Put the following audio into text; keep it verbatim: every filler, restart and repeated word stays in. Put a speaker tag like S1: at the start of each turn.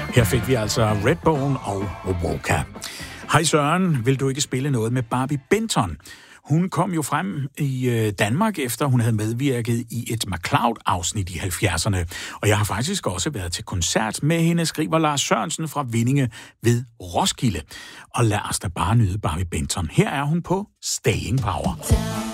S1: Her fik vi altså Redbone og Woka. Hej Søren, vil du ikke spille noget med Barbie Benton? Hun kom jo frem i Danmark, efter hun havde medvirket i et MacLeod-afsnit i halvfjerdserne. Og jeg har faktisk også været til koncert med hende, skriver Lars Sørensen fra Vindinge ved Roskilde. Og lad os da bare nyde Barbie Benton. Her er hun på Staying Power.